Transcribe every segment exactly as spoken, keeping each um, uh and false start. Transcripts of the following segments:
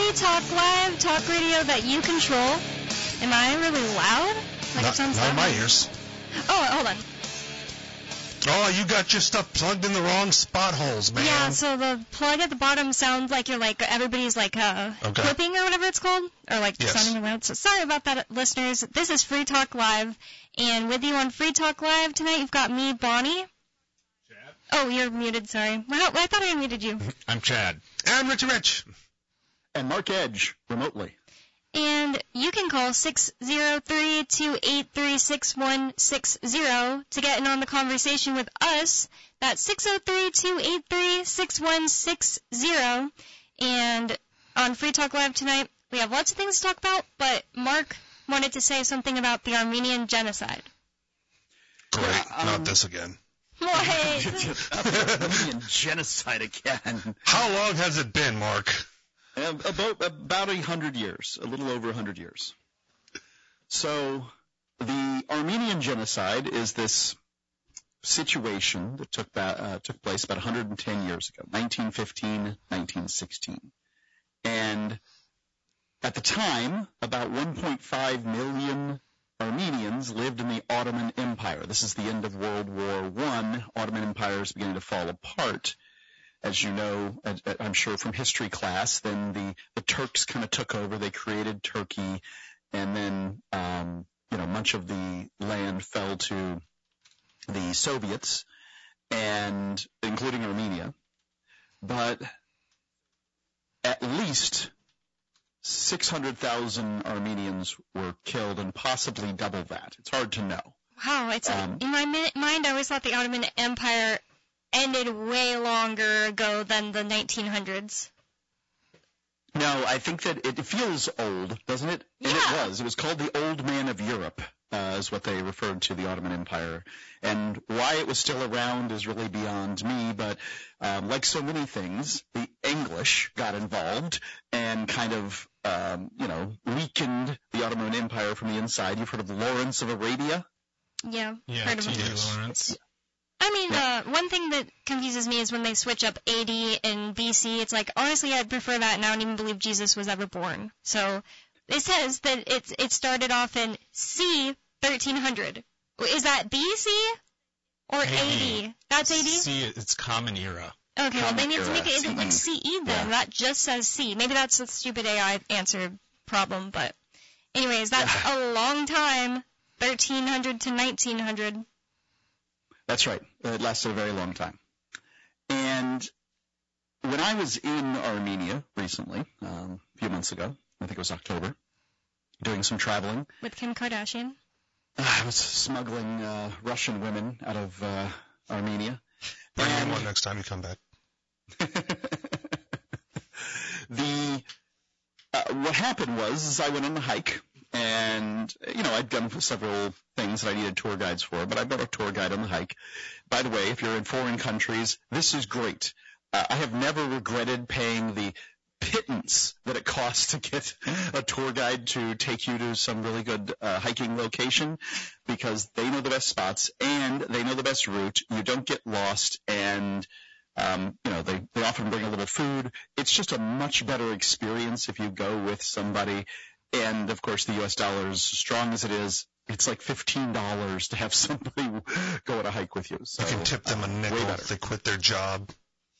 Free Talk Live, talk radio that you control. Am I really loud? Like not, it sounds not loud. in my ears. Oh, hold on. Oh, you got your stuff plugged in the wrong spot holes, man. Yeah, so the plug at the bottom sounds like you're like, everybody's like uh, okay. clipping or whatever it's called. Or like yes. sounding loud. So sorry about that, listeners. This is Free Talk Live. And with you on Free Talk Live tonight, you've got me, Bonnie. Chad. Oh, you're muted, sorry. Well, I thought I muted you. I'm Chad. And Richie Rich. And Mark Edge, remotely. And you can call six zero three, two eight three, six one six zero to get in on the conversation with us. That's six zero three, two eight three, six one six zero. And on Free Talk Live tonight, we have lots of things to talk about, but Mark wanted to say something about the Armenian genocide. Great. Yeah, um, Not this again. What? the Armenian genocide again. How long has it been, Mark? Uh, about about a hundred years, a little over a hundred years. So the Armenian genocide is this situation that took uh, took place about one hundred ten years ago, nineteen fifteen, nineteen sixteen. And at the time, about one point five million Armenians lived in the Ottoman Empire. This is the end of World War One. Ottoman Empire is beginning to fall apart. As you know, I'm sure from history class, then the, the Turks kind of took over. They created Turkey, and then, um, you know, much of the land fell to the Soviets, and including Armenia. But at least six hundred thousand Armenians were killed, and possibly double that. It's hard to know. Wow, it's Um, in my mi- mind, I always thought the Ottoman Empire ended way longer ago than the nineteen hundreds. No, I think that it feels old, doesn't it? And Yeah. it was. It was called the Old Man of Europe, uh, is what they referred to the Ottoman Empire. And why it was still around is really beyond me, but um, like so many things, the English got involved and kind of, um, you know, weakened the Ottoman Empire from the inside. You've heard of Lawrence of Arabia? Yeah, Yeah, heard of T it. D Lawrence. I mean, uh, one thing that confuses me is when they switch up A D and B C. It's like, honestly, I'd prefer that, and I don't even believe Jesus was ever born. So it says that it, it started off in C thirteen hundred. Is that B C or A D? That's A D? C, it's Common Era. Okay, well, they need to make it Common into like Era. C E then. Yeah. That just says C. Maybe that's a stupid A I answer problem, but anyways, that's a long time, thirteen hundred to nineteen hundred. That's right. It lasted a very long time. And when I was in Armenia recently, um, a few months ago, I think it was October, doing some traveling, With Kim Kardashian. I was smuggling uh, Russian women out of uh, Armenia. Bring in And one next time you come back. the uh, what happened was is I went on a hike, and you know I'd done several things that I needed tour guides for, but I brought a tour guide on the hike. By the way, if you're in foreign countries, this is great. Uh, I have never regretted paying the pittance that it costs to get a tour guide to take you to some really good uh, hiking location, because they know the best spots and they know the best route. You don't get lost, and um, you know they, they often bring a little food. It's just a much better experience if you go with somebody. And of course, the U S dollar, as strong as it is, it's like fifteen dollars to have somebody go on a hike with you. So, You can tip them a uh, nickel way if better. they quit their job.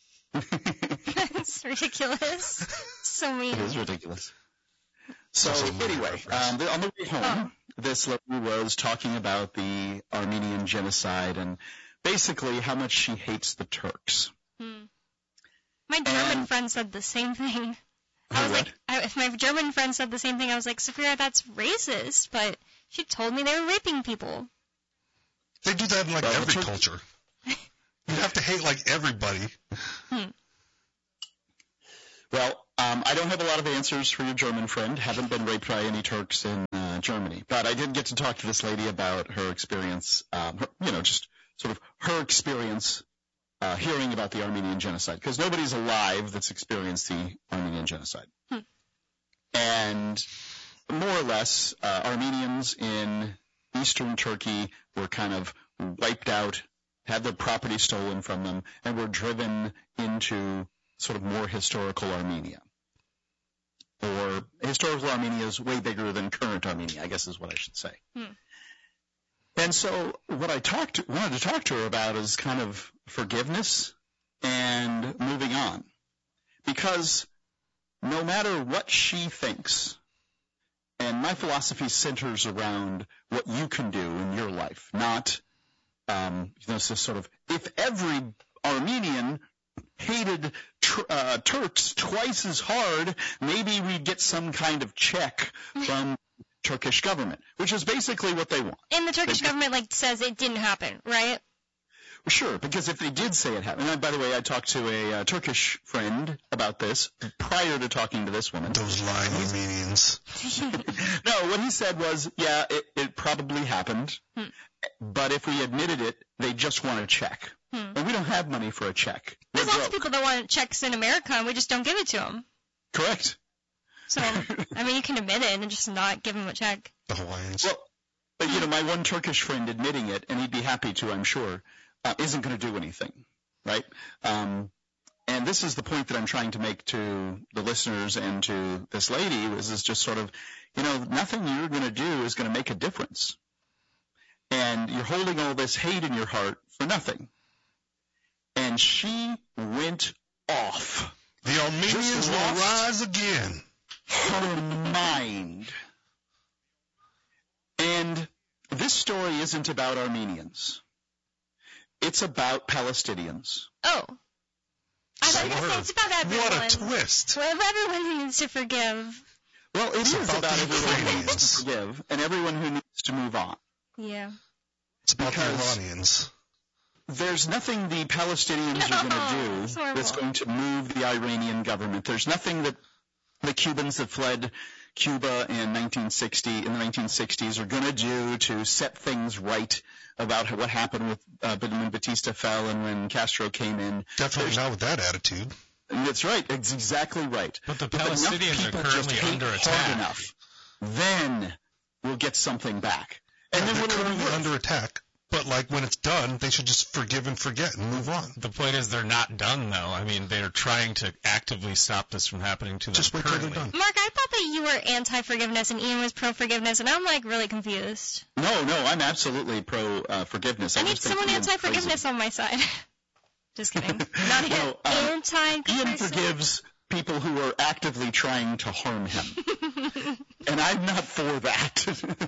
It's ridiculous. So mean. It is ridiculous. So Also a movie anyway, reference. um, the, on the way home, this lady was talking about the Armenian genocide and basically how much she hates the Turks. Hmm. My German And- friend said the same thing. I was What? like, I, if my German friend said the same thing, I was like, Sophia, that's racist, but she told me they were raping people. They do that in like Well, the every Turk- culture. You have to hate like everybody. Well, um, I don't have a lot of answers for your German friend. Haven't been raped by any Turks in uh, Germany. But I did get to talk to this lady about her experience, um, her, you know, just sort of her experience uh, hearing about the Armenian genocide. Because nobody's alive that's experienced the Armenian genocide. Hmm. And more or less, uh, Armenians in eastern Turkey were kind of wiped out, had their property stolen from them, and were driven into sort of more historical Armenia. The historical Armenia is way bigger than current Armenia, I guess is what I should say. Hmm. And so what I talked wanted to talk to her about is kind of forgiveness and moving on. Because no matter what she thinks, and my philosophy centers around what you can do in your life, not, um, you know, so sort of, if every Armenian hated tr- uh, Turks twice as hard, maybe we'd get some kind of check from Turkish government, which is basically what they want. And the Turkish They- government like says it didn't happen, right? Sure, because if they did say it happened, and by the way, I talked to a uh, Turkish friend about this prior to talking to this woman. Those lying Armenians. No, what he said was, yeah, it, it probably happened, Hmm. but if we admitted it, they just want a check. Hmm. And we don't have money for a check. We're There's lots of broke. people that want checks in America, and we just don't give it to them. Correct. So, I mean, you can admit it and just not give them a check. The Hawaiians. Well, but, you know, my one Turkish friend admitting it, and he'd be happy to, I'm sure, uh, isn't going to do anything, right? Um, and this is the point that I'm trying to make to the listeners and to this lady, is, is just sort of, you know, nothing you're going to do is going to make a difference. And you're holding all this hate in your heart for nothing. And she went off. The Armenians Just will lost rise again. her mind. And this story isn't about Armenians. It's about Palestinians. Oh. I thought you were going to say Swerve. it's about everyone. What a twist. Well, everyone needs to forgive. Well, it It's is about about the everyone who needs Ukrainians. to forgive and everyone who needs to move on. Yeah. It's about the Because- Iranians. There's nothing the Palestinians are going to That's do horrible. that's going to move the Iranian government. There's nothing that the Cubans that fled Cuba in nineteen sixty, in the nineteen sixties, are going to do to set things right about what happened with uh, when Batista fell and when Castro came in. Definitely There's- not with that attitude. And that's right. It's exactly right. But the If enough Palestinians are people just currently hate under hard attack. enough, then we'll get something back. And Yeah, then they're what are we currently worth? under attack. But like when it's done, they should just forgive and forget and move on. The point is they're not done, though. I mean, they're trying to actively stop this from happening to them Just wait till currently. they're done. Mark, I thought that you were anti-forgiveness and Ian was pro-forgiveness, and I'm like really confused. No, no, I'm absolutely pro uh, forgiveness. I I need just think someone Ian's anti-forgiveness on my side. Just kidding. Not an Well, um, anti. Ian forgives people who are actively trying to harm him, and I'm not for that.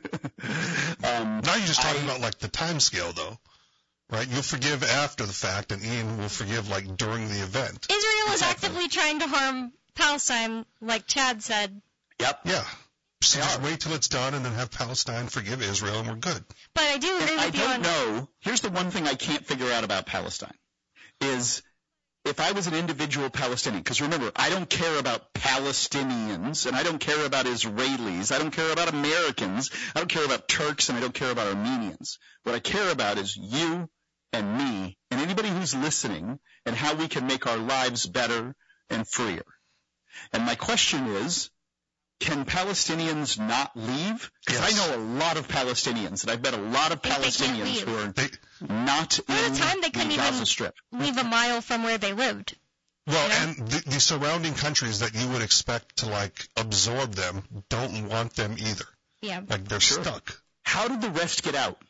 um, Now you're just talking I- about like the time scale, though, right? You'll forgive after the fact, and Ian will forgive like during the event. Israel is Exactly. actively trying to harm Palestine, like Chad said. yep. Yeah. So They just are. wait till it's done, and then have Palestine forgive Israel, and we're good. But I do agree And I with you don't on. know. Here's the one thing I can't figure out about Palestine is if I was an individual Palestinian, because remember, I don't care about Palestinians, and I don't care about Israelis, I don't care about Americans, I don't care about Turks, and I don't care about Armenians. What I care about is you and me and anybody who's listening and how we can make our lives better and freer. And my question is, can Palestinians not leave? Because Yes. I know a lot of Palestinians, and I've met a lot of If they can't Palestinians leave. who are They, not At in the time, they the couldn't Gaza even- Strip. Leave a mile from where they lived. well, Yeah. and the, the surrounding countries that you would expect to like absorb them don't want them either. Yeah. Like they're Sure. stuck. How did the rest get out?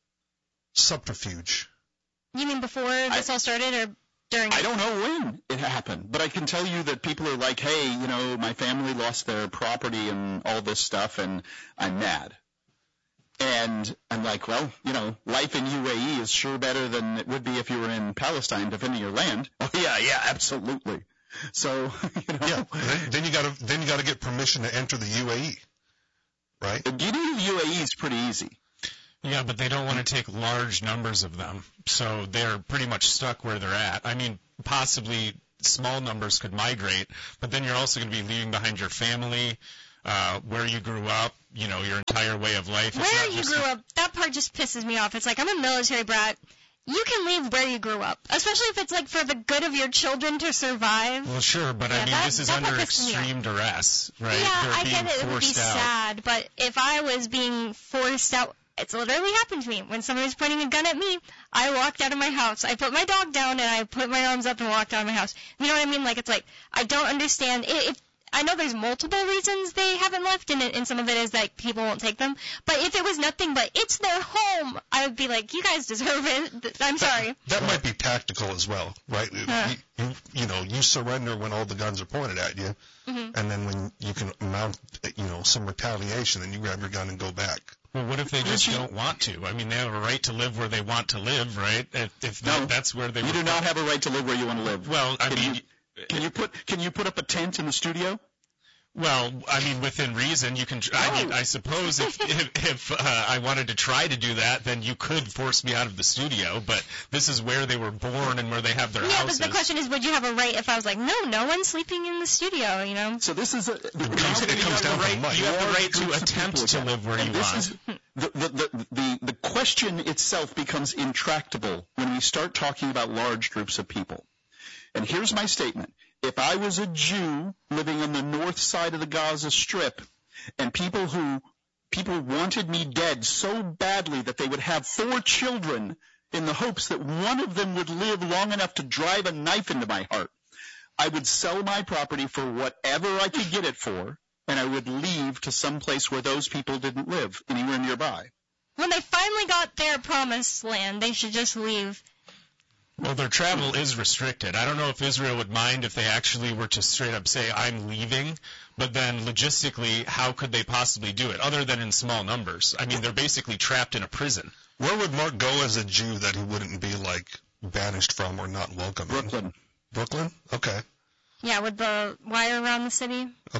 Subterfuge. You mean before this all started or during? I don't know when it happened, but I can tell you that people are like, hey, you know, my family lost their property and all this stuff, and I'm mad. And I'm like, well, you know, life in U A E is sure better than it would be if you were in Palestine defending your land. Oh, yeah, yeah, absolutely. So, you know, Yeah. then, then you gotta then you gotta get permission to enter the U A E, right? getting to the U A E is pretty easy. Yeah, but they don't want to take large numbers of them, so they're pretty much stuck where they're at. I mean, possibly small numbers could migrate, but then you're also going to be leaving behind your family, uh, where you grew up, you know, your entire way of life. It's Where not you just- grew up, that part just pisses me off. It's like, I'm a military brat. You can leave where you grew up, especially if it's like for the good of your children to survive. Well, sure, but Yeah, I mean, that- this is that part under pisses me off. extreme duress, right? Yeah, They're I being get it. It would be forced out. sad, but if I was being forced out, it's literally happened to me. When somebody was pointing a gun at me, I walked out of my house. I put my dog down and I put my arms up and walked out of my house. You know what I mean? Like, it's like, I don't understand. It, it, I know there's multiple reasons they haven't left, and, it, and some of it is that people won't take them. But if it was nothing but it's their home, I would be like, you guys deserve it. I'm sorry. That, that might be tactical as well, right? Huh. You, you, you know, you surrender when all the guns are pointed at you, Mm-hmm. and then when you can mount, you know, some retaliation, then you grab your gun and go back. Well, what if they just don't want to? I mean, they have a right to live where they want to live, right? If, if that, No, that's where they You were do not have a right to live where you want to live. Well, I Can mean, you, can you put can you put up a tent in the studio? well, I mean, within reason, you can. I mean, I suppose if if, if uh, I wanted to try to do that, then you could force me out of the studio. But this is where they were born and where they have their Yeah, houses. but the question is, would you have a right if I was like, no, no one's sleeping in the studio, you know? So this is a, It comes, it comes down right, to Mike. you have the large right to groups of attempt people to again. live where And you this want. is the, the, the, the, the question itself becomes intractable when we start talking about large groups of people. And here's my statement. If I was a Jew living on the north side of the Gaza Strip, and people who people wanted me dead so badly that they would have four children in the hopes that one of them would live long enough to drive a knife into my heart, I would sell my property for whatever I could get it for, and I would leave to some place where those people didn't live, anywhere nearby. When they finally got their promised land, they should just leave. Well, their travel is restricted. I don't know if Israel would mind if they actually were to straight up say, I'm leaving, but then logistically, how could they possibly do it, other than in small numbers? I mean, they're basically trapped in a prison. Where would Mark go as a Jew that he wouldn't be, like, banished from or not welcome in? Brooklyn. Brooklyn? Okay. Yeah, with the wire around the city.